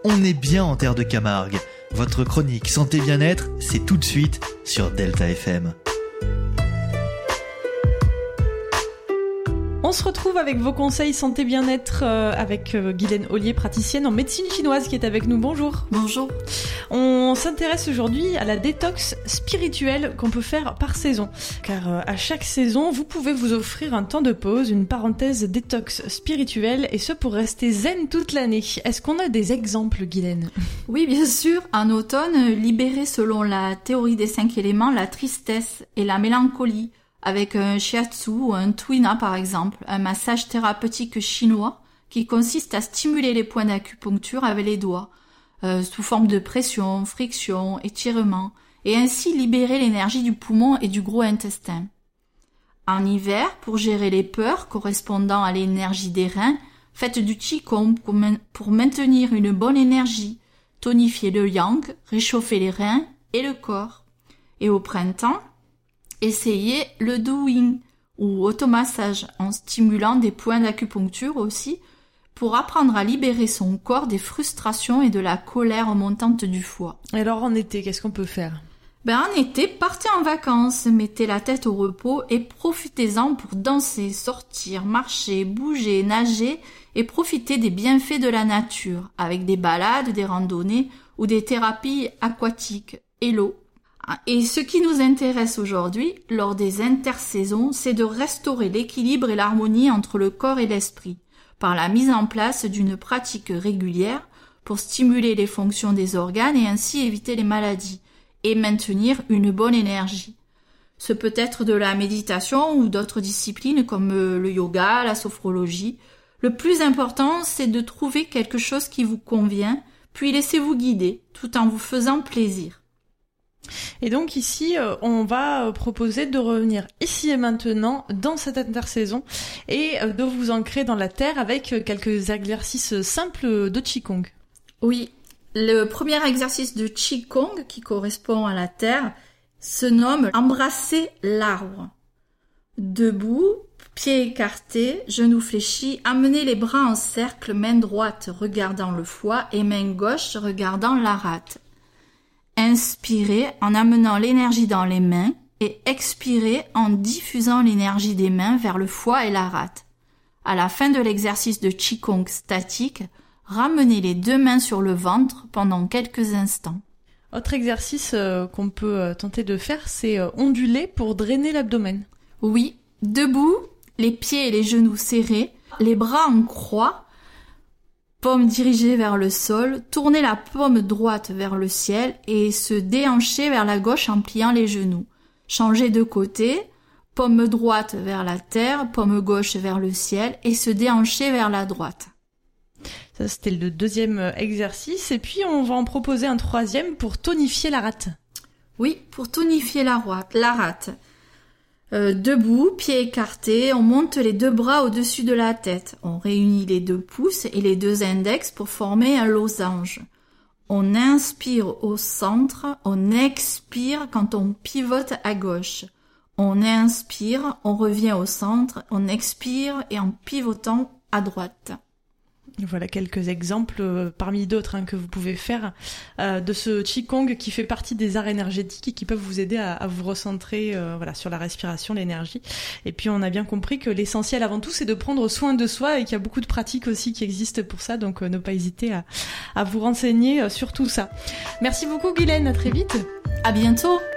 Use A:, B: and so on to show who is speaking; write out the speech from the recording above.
A: On est bien en terre de Camargue. Votre chronique Santé Bien-être, c'est tout de suite sur Delta FM.
B: On se retrouve avec vos conseils santé bien-être avec Guylaine Ollier, praticienne en médecine chinoise qui est avec nous. Bonjour.
C: Bonjour.
B: On s'intéresse aujourd'hui à la détox spirituelle qu'on peut faire par saison. Car à chaque saison, vous pouvez vous offrir un temps de pause, une parenthèse détox spirituelle, et ce pour rester zen toute l'année. Est-ce qu'on a des exemples, Guylaine ?
C: Oui, bien sûr. En automne, libérer selon la théorie des 5 éléments la tristesse et la mélancolie, avec un shiatsu ou un tuina par exemple, un massage thérapeutique chinois qui consiste à stimuler les points d'acupuncture avec les doigts, sous forme de pression, friction, étirement, et ainsi libérer l'énergie du poumon et du gros intestin. En hiver, pour gérer les peurs correspondant à l'énergie des reins, faites du qigong pour maintenir une bonne énergie, tonifier le yang, réchauffer les reins et le corps. Et au printemps, essayez le douyin ou automassage en stimulant des points d'acupuncture aussi pour apprendre à libérer son corps des frustrations et de la colère montante du foie.
B: Et alors en été, qu'est-ce qu'on peut faire ?
C: En été, partez en vacances, mettez la tête au repos et profitez-en pour danser, sortir, marcher, bouger, nager et profiter des bienfaits de la nature avec des balades, des randonnées ou des thérapies aquatiques et l'eau. Et ce qui nous intéresse aujourd'hui, lors des intersaisons, c'est de restaurer l'équilibre et l'harmonie entre le corps et l'esprit, par la mise en place d'une pratique régulière pour stimuler les fonctions des organes et ainsi éviter les maladies, et maintenir une bonne énergie. Ce peut être de la méditation ou d'autres disciplines comme le yoga, la sophrologie. Le plus important, c'est de trouver quelque chose qui vous convient, puis laissez-vous guider, tout en vous faisant plaisir.
B: Et donc ici, on va proposer de revenir ici et maintenant dans cette intersaison et de vous ancrer dans la terre avec quelques exercices simples de Qigong.
C: Oui, le premier exercice de Qigong qui correspond à la terre se nomme « Embrasser l'arbre ». Debout, pieds écartés, genoux fléchis, amenez les bras en cercle, main droite regardant le foie et main gauche regardant la rate. Inspirez en amenant l'énergie dans les mains et expirez en diffusant l'énergie des mains vers le foie et la rate. À la fin de l'exercice de Qigong statique, ramenez les deux mains sur le ventre pendant quelques instants.
B: Autre exercice qu'on peut tenter de faire, c'est onduler pour drainer l'abdomen.
C: Oui, debout, les pieds et les genoux serrés, les bras en croix, paume dirigée vers le sol, tournez la paume droite vers le ciel et se déhancher vers la gauche en pliant les genoux. Changez de côté, paume droite vers la terre, paume gauche vers le ciel et se déhancher vers la droite.
B: Ça, c'était le deuxième exercice. Et puis, on va en proposer un troisième pour tonifier la rate.
C: Oui, pour tonifier la rate. Debout, pieds écartés, on monte les deux bras au-dessus de la tête. On réunit les deux pouces et les deux index pour former un losange. On inspire au centre, on expire quand on pivote à gauche. On inspire, on revient au centre, on expire et en pivotant à droite.
B: Voilà quelques exemples parmi d'autres que vous pouvez faire de ce Qigong qui fait partie des arts énergétiques et qui peuvent vous aider à vous recentrer sur la respiration, l'énergie. Et puis on a bien compris que l'essentiel avant tout c'est de prendre soin de soi et qu'il y a beaucoup de pratiques aussi qui existent pour ça, donc ne pas hésiter à vous renseigner sur tout ça. Merci beaucoup Guylaine, à très vite.
C: À bientôt.